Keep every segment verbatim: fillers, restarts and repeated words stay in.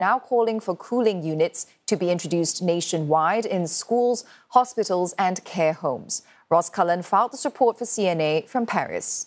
now calling for cooling units to be introduced nationwide in schools, hospitals and care homes. Ross Cullen filed this report for C N A from Paris.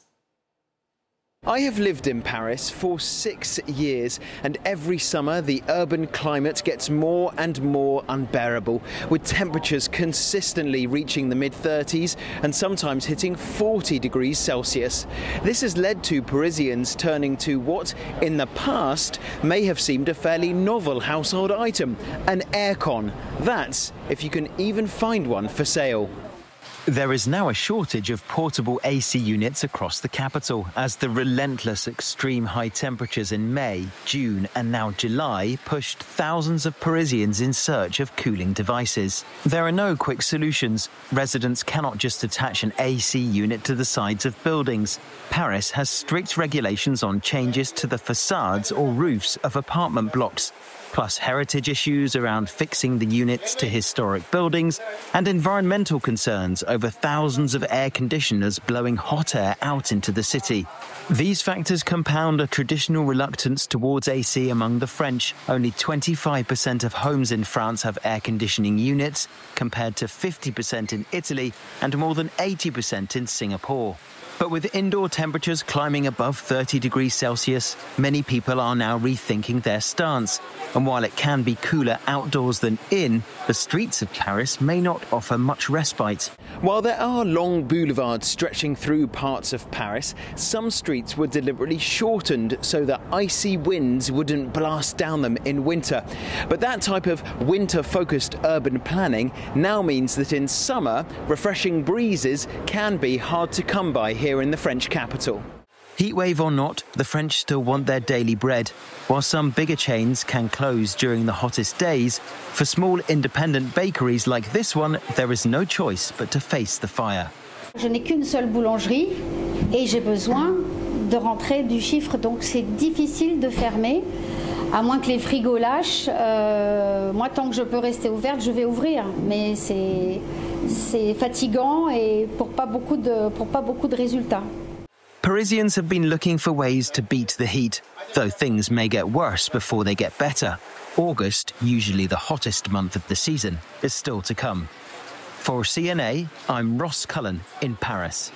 I have lived in Paris for six years, and every summer the urban climate gets more and more unbearable, with temperatures consistently reaching the mid thirties and sometimes hitting forty degrees Celsius. This has led to Parisians turning to what, in the past, may have seemed a fairly novel household item, an aircon. That's if you can even find one for sale. There is now a shortage of portable A C units across the capital as the relentless extreme high temperatures in May, June and now July pushed thousands of Parisians in search of cooling devices. There are no quick solutions. Residents cannot just attach an A C unit to the sides of buildings. Paris has strict regulations on changes to the facades or roofs of apartment blocks, plus heritage issues around fixing the units to historic buildings and environmental concerns over thousands of air conditioners blowing hot air out into the city. These factors compound a traditional reluctance towards A C among the French. Only twenty-five percent of homes in France have air conditioning units, compared to fifty percent in Italy and more than eighty percent in Singapore. But with indoor temperatures climbing above thirty degrees Celsius, many people are now rethinking their stance. And while it can be cooler outdoors than in, the streets of Paris may not offer much respite. While there are long boulevards stretching through parts of Paris, some streets were deliberately shortened so that icy winds wouldn't blast down them in winter. But that type of winter-focused urban planning now means that in summer, refreshing breezes can be hard to come by here in the French capital. Heatwave or not, the French still want their daily bread. While some bigger chains can close during the hottest days, for small independent bakeries like this one, there is no choice but to face the fire. Je n'ai qu'une seule boulangerie et j'ai besoin de rentrer du chiffre, donc c'est difficile de fermer. À moins que les frigos lâchent, euh, moi tant que je peux rester ouverte, je vais ouvrir. Mais c'est c'est fatigant et pour pas beaucoup de pour pas beaucoup de résultats. Parisians have been looking for ways to beat the heat, though things may get worse before they get better. August, usually the hottest month of the season, is still to come. For C N A, I'm Ross Cullen in Paris.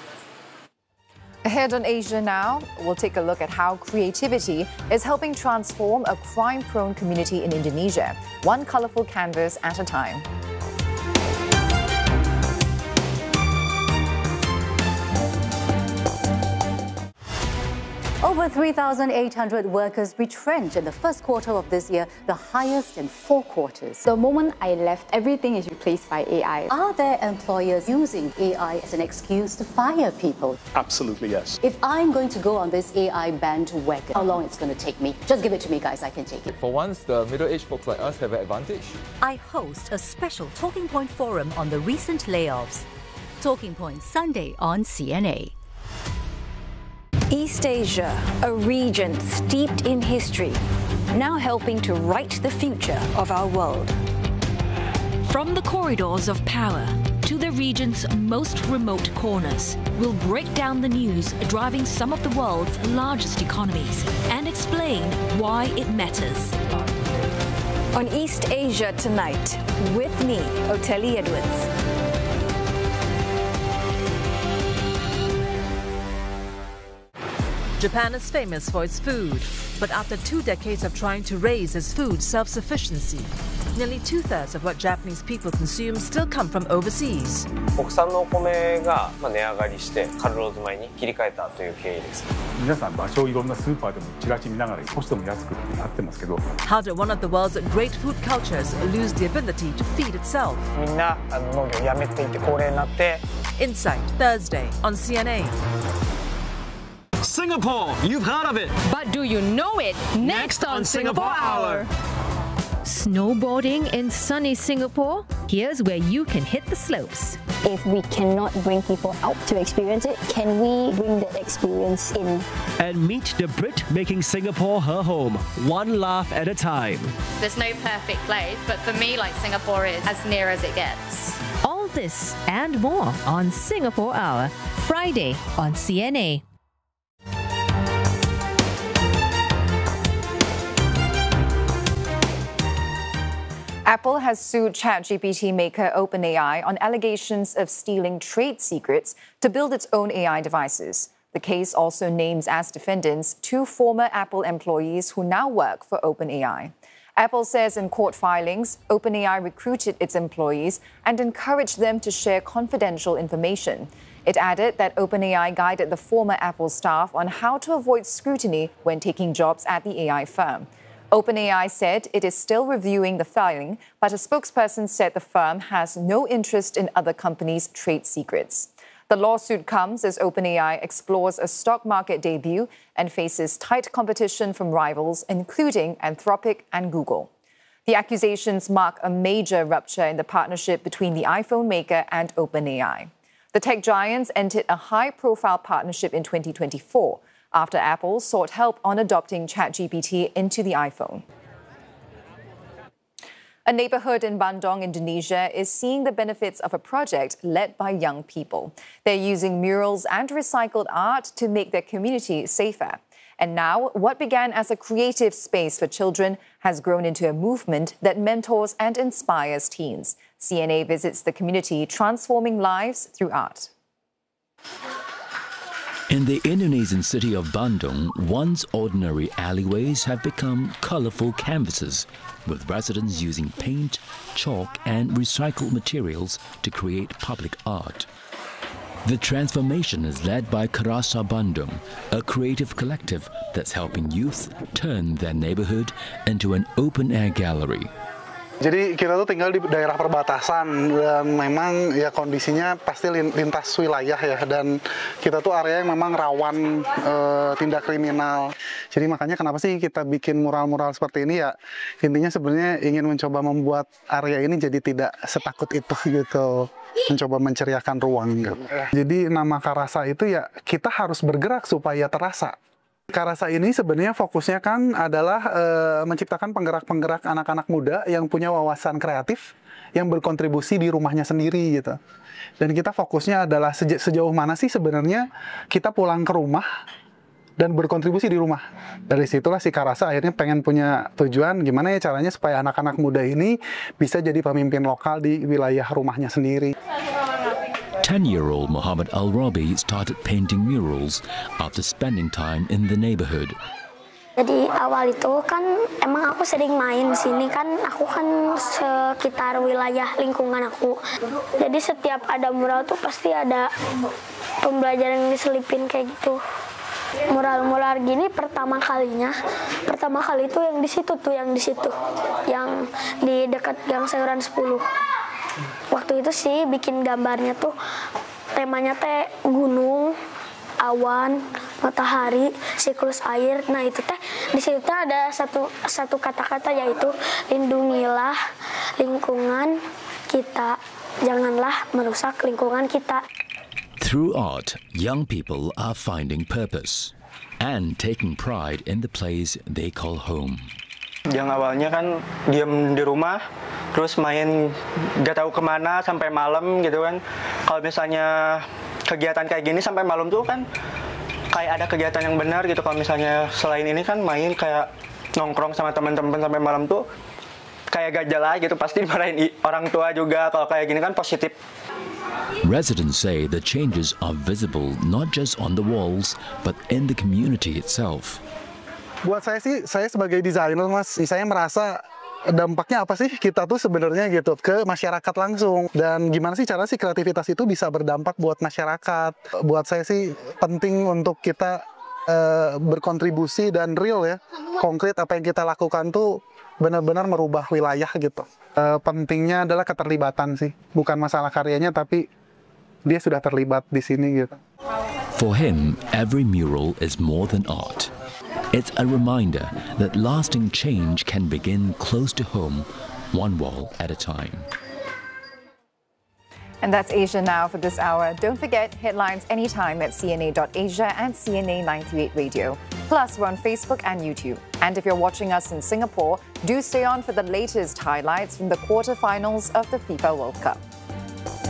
Ahead on Asia Now, we'll take a look at how creativity is helping transform a crime-prone community in Indonesia, one colourful canvas at a time. Over three thousand eight hundred workers retrenched in the first quarter of this year, the highest in four quarters. The moment I left, everything is replaced by A I. Are there employers using A I as an excuse to fire people? Absolutely, yes. If I'm going to go on this A I bandwagon, how long it's going to take me? Just give it to me, guys, I can take it. For once, the middle-aged folks like us have an advantage. I host a special Talking Point forum on the recent layoffs. Talking Point Sunday on C N A. East Asia, a region steeped in history, now helping to write the future of our world. From the corridors of power to the region's most remote corners, we'll break down the news driving some of the world's largest economies and explain why it matters. On East Asia tonight, with me, Oteli Edwards. Japan is famous for its food, but after two decades of trying to raise its food self-sufficiency, nearly two-thirds of what Japanese people consume still come from overseas. 国産のお米が値上がりしてカルローズ米に切り替えたという経緯です。 皆さん場所をいろんなスーパーでもチラシ見ながら少しでも安くってなってますけど。 How did one of the world's great food cultures lose the ability to feed itself? みんな農業をやめていて高齢になって。 Insight Thursday on C N A. Singapore, you've heard of it. But do you know it? Next, Next on, on Singapore, Singapore Hour. Snowboarding in sunny Singapore? Here's where you can hit the slopes. If we cannot bring people out to experience it, can we bring that experience in? And meet the Brit making Singapore her home, one laugh at a time. There's no perfect place, but for me, like, Singapore is as near as it gets. All this and more on Singapore Hour, Friday on C N A. Apple has sued ChatGPT maker OpenAI on allegations of stealing trade secrets to build its own A I devices. The case also names as defendants two former Apple employees who now work for OpenAI. Apple says in court filings, OpenAI recruited its employees and encouraged them to share confidential information. It added that OpenAI guided the former Apple staff on how to avoid scrutiny when taking jobs at the A I firm. OpenAI said it is still reviewing the filing, but a spokesperson said the firm has no interest in other companies' trade secrets. The lawsuit comes as OpenAI explores a stock market debut and faces tight competition from rivals, including Anthropic and Google. The accusations mark a major rupture in the partnership between the iPhone maker and OpenAI. The tech giants entered a high-profile partnership in twenty twenty-four after Apple sought help on adopting ChatGPT into the iPhone. A neighborhood in Bandung, Indonesia, is seeing the benefits of a project led by young people. They're using murals and recycled art to make their community safer. And now, what began as a creative space for children has grown into a movement that mentors and inspires teens. C N A visits the community, transforming lives through art. In the Indonesian city of Bandung, once ordinary alleyways have become colorful canvases, with residents using paint, chalk, and recycled materials to create public art. The transformation is led by Karasa Bandung, a creative collective that's helping youth turn their neighborhood into an open-air gallery. Jadi kita tuh tinggal di daerah perbatasan dan memang ya kondisinya pasti lintas wilayah ya, dan kita tuh area yang memang rawan e, tindak kriminal. Jadi makanya kenapa sih kita bikin mural-mural seperti ini ya, intinya sebenarnya ingin mencoba membuat area ini jadi tidak setakut itu gitu, mencoba menceriakan ruang gitu. Jadi nama Karasa itu ya kita harus bergerak supaya terasa. Karasa ini sebenarnya fokusnya kan adalah e, menciptakan penggerak-penggerak anak-anak muda yang punya wawasan kreatif yang berkontribusi di rumahnya sendiri gitu. Dan kita fokusnya adalah seja, sejauh mana sih sebenarnya kita pulang ke rumah dan berkontribusi di rumah. Dari situlah si Karasa akhirnya pengen punya tujuan gimana ya caranya supaya anak-anak muda ini bisa jadi pemimpin lokal di wilayah rumahnya sendiri. ten-year-old Muhammad Al-Rabi started painting murals after spending time in the neighborhood. Jadi awal itu kan emang aku sering main di sini kan, aku kan sekitar wilayah lingkungan aku. Jadi setiap ada mural tuh pasti ada pembelajaran yang diselipin kayak gitu. Mural-mural gini pertama kalinya, pertama kali itu yang di situ tuh, yang di situ, yang di dekat Gang Sayuran sepuluh. Waktu itu sih bikin gambarnya tuh temanya teh gunung, awan, matahari, siklus air. Nah itu teh di situ ada satu satu kata-kata yaitu lindungilah lingkungan kita, janganlah merusak lingkungan kita. Through art, young people are finding purpose and taking pride in the place they call home. Yang awalnya kan diam di rumah, terus main gak tahu kemana sampai malam gitu kan. Kalau misalnya kegiatan kayak gini sampai malam tuh kan kayak ada kegiatan yang benar gitu. Kalau misalnya selain ini kan main kayak nongkrong sama teman-teman sampai malam tuh kayak gak jelas gitu, pasti dimarahin orang tua juga. Kalau kayak gini kan positif. Residents say the changes are visible not just on the walls but in the community itself. Buat saya sih, saya sebagai desainer mas, saya merasa dampaknya apa sih kita tuh sebenarnya gitu ke masyarakat langsung, dan gimana sih cara sih kreativitas itu bisa berdampak buat masyarakat. Buat saya sih penting untuk kita uh, berkontribusi dan real ya, konkret apa yang kita lakukan tuh benar-benar merubah wilayah gitu. Uh, pentingnya adalah keterlibatan sih, bukan masalah karyanya tapi dia sudah terlibat di sini gitu. For him, every mural is more than art. It's a reminder that lasting change can begin close to home, one wall at a time. And that's Asia Now for this hour. Don't forget, headlines anytime at C N A dot asia and C N A nine three eight Radio. Plus, we're on Facebook and YouTube. And if you're watching us in Singapore, do stay on for the latest highlights from the quarterfinals of the FIFA World Cup.